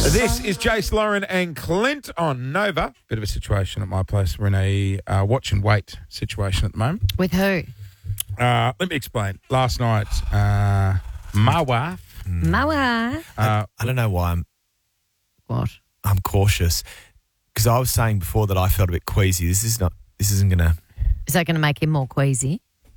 This is Jace, Lauren and Clint on Nova. Bit of a situation at my place. We're in a watch and wait situation at the moment. With who? Let me explain. Last night, my wife... My wife. I don't know why What? I'm cautious, because I was saying before that I felt a bit queasy. This isn't going to... Is that going to make him more queasy?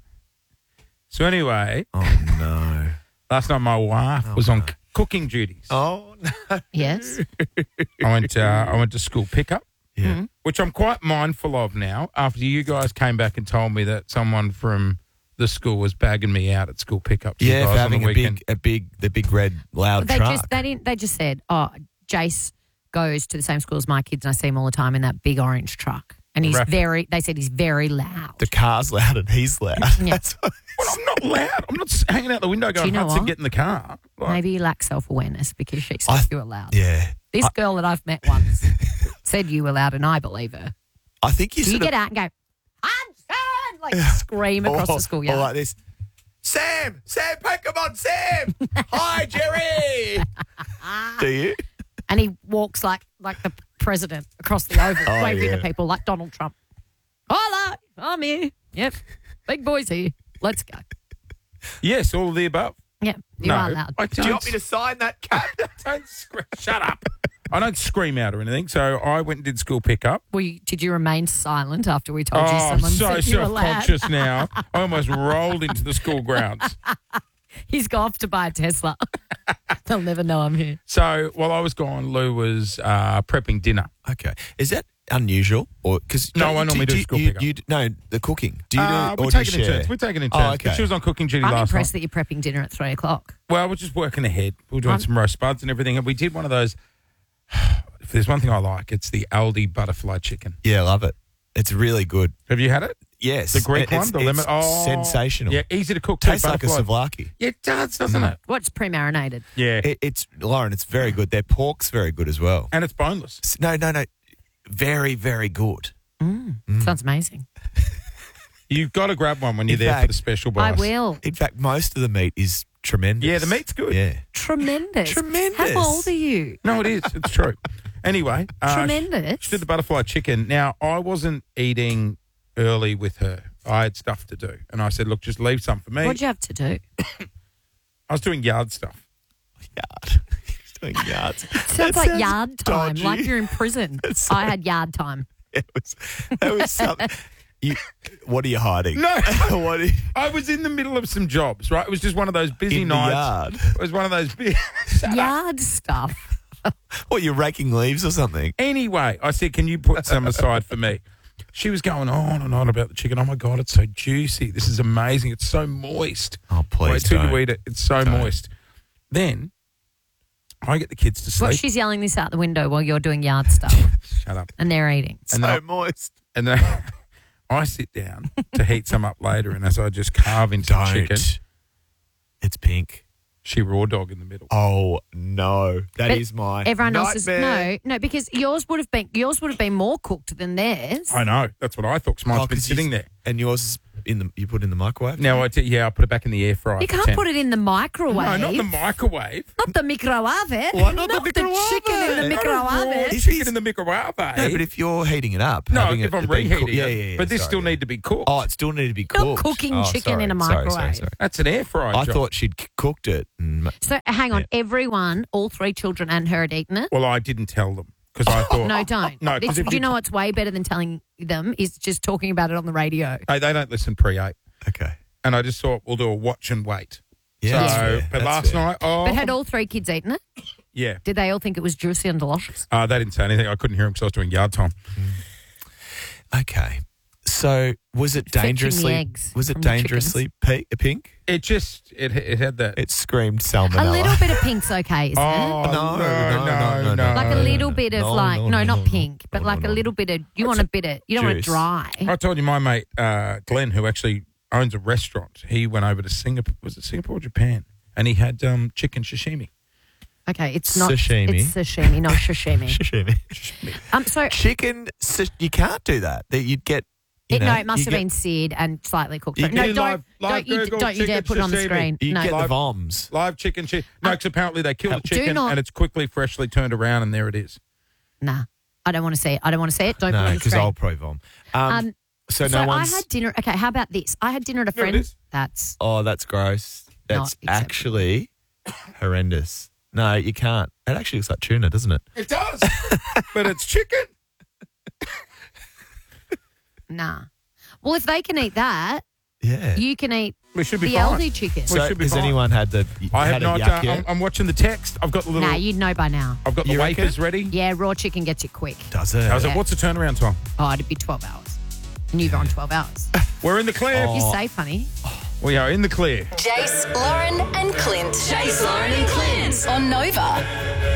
So anyway, Oh, no. last night my wife was on cooking duties. Oh, no. Yes. I went to school pickup, Yeah. which I'm quite mindful of now after you guys came back and told me that someone from the school was bagging me out at school pickup. You Yeah, guys for on the having weekend. the big red loud They truck. just said, oh, Jace goes to the same school as my kids and I see him all the time in that big orange truck. And he's Right. they said he's very loud. The car's loud and he's loud. Yeah. That's what, Well, I'm not loud. I'm not hanging out the window going, you know Hudson, what? get in the car. Like, Maybe you lack self-awareness because she I- said you were loud. yeah. This girl that I've met once said you were loud and I believe her. I think you Do you sort get of... out and go, Hudson! Like scream across the schoolyard. Or like this. Sam, Pokemon, Sam. Hi, Jerry. Do you? And he walks like the president across the oval, Oh, waving yeah. to people like Donald Trump. Hola, I'm here. Yep, big boy's here. Let's go. yes, all of the above. Yep, you No, are loud. I Do you want me to sign that cap? don't scream. Shut up. I don't scream out or anything. So I went and did school pickup. Did you remain silent after we told you I'm someone so said you were loud? self-conscious now. I almost rolled into the school grounds. He's gone off to buy a Tesla. They'll never know I'm here. So while I was gone, Lou was prepping dinner. Okay. Is that unusual? Or because No, I normally do school pickup. No, the cooking. Do you do it We're or do you taking in share? turns. We're taking in Oh, turns. okay. She was on cooking duty I'm last impressed night. that you're prepping dinner at 3 o'clock. Well, we're just working ahead. We were doing some roast buds and everything. And we did one of those. If there's one thing I like, it's the Aldi butterfly chicken. Yeah, I love it. It's really good. Have you had it? Yes. The Greek It's- one, the it's lemon. Oh, sensational. Yeah, easy to cook. too, Tastes like a butterfly. souvlaki. Yeah, it does, doesn't it? What's pre-marinated? Yeah. Lauren, it's very good. Their pork's very good as well. And it's boneless. No. Very, very good. Sounds amazing. You've got to grab one when you're In there for fact, the special I boss. will. In fact, most of the meat is tremendous. Yeah, the meat's good. Yeah. Tremendous. Tremendous. How old are you? No, it is. It's true. Anyway. Tremendous. She did the butterfly chicken. Now, I wasn't eating early with her. I had stuff to do. And I said, look, just leave some for me. What'd you have to do? I was doing yard stuff. Yard. He's doing yards. Sounds like yard time, dodgy. like you're in prison. I had yard time. That was something. What are you hiding? No. What are you, I was in the middle of some jobs, right? It was just one of those busy in the nights. yard? It was one of those big... Shut up. Yard stuff. What, you're raking leaves or something? Anyway, I said, can you put some aside for me? She was going on and on about the chicken. Oh, my God, it's so juicy. This is amazing. It's so moist. Oh, please Wait till don't. you eat it. It's so Don't. moist. Then I get the kids to sleep. What, she's yelling this out the window while you're doing yard stuff Shut up. and they're eating. And So then moist. And then I sit down to heat some up later, and as I just carve into the chicken, It's pink. she raw dog in the middle. Oh no, that But is my Everyone else's nightmare. no, because yours would have been more cooked than theirs. I know. That's what I thought. 'Cause mine's Oh, been 'cause sitting there. And yours is you put it in the microwave. Now, I put it back in the air fryer. You can't put it in the No, microwave. not the microwave. Not the microwave. Why not the the chicken in the microwave? microwave. If Chicken he's- in the microwave. No, but if you're heating it up, No, having if it I'm being reheating cooked- it. But this sorry, still need to be cooked. Oh, it still need to be Not cooked. cooking Oh, chicken in a sorry, microwave. That's an air fryer I job. thought she'd cooked it. So hang on, everyone, all 3 children and her had eaten it? Well, I didn't tell them because I thought... No, don't. No, 'cause if Do you know what's way better than telling them is just talking about it on the radio. Hey, they don't listen pre-8. Okay. And I just thought we'll do a watch and wait. Yeah, So, that's fair. but That's last fair. night, But had all 3 kids eaten it? yeah. Did they all think it was juicy and delicious? They didn't say anything. I couldn't hear them because I was doing yard time. Okay. So was it Fetching the dangerously? eggs Was it from the dangerously pink? It just, it had that. It screamed salmonella. A little bit of pink's okay, isn't it? Oh, no. Like a little bit of not pink, but no, like no. a little bit of, you want a bit of, you don't want it Juice. dry. I told you my mate, Glenn, who actually owns a restaurant, he went over to Singapore, was it Singapore or Japan? And he had chicken sashimi. Okay, it's not Sashimi. It's sashimi, not sashimi. Sashimi. So Chicken, you can't do that. That you'd get You know, No, it must you have get- been seared and slightly cooked. You No, get live Google don't you dare chicken put it on the sashimi. screen. You No, get the Live- VOMs. Live chicken. No, because apparently they kill the Do chicken not- and it's quickly, freshly turned around, and there it is. nah. I don't want to see it. Don't put it No, on the because screen. I'll pro-vom. So So no one's... I had dinner. Okay, how about this? I had dinner at a There it friend. is. That's Oh, that's gross. Not That's acceptable. actually horrendous. No, you can't. It actually looks like tuna, doesn't it? It does, but it's chicken. nah. Well, if they can eat that, Yeah. you can eat We should be the fine. LD chicken. We So should be has fine. anyone had the I have had not. a yuck yet? I'm watching the text. I've got the little. Nah, you'd know by now. I've got the You reckon? wafers ready. Yeah, raw chicken gets it quick. Does it? How's it? Yeah. What's the turnaround time? Oh, it'd be 12 hours. And you've gone 12 hours. We're in the clear. Oh. You're safe, honey. We are in the clear. Jace, Lauren, and Clint. Jace, Lauren, and Clint on Nova.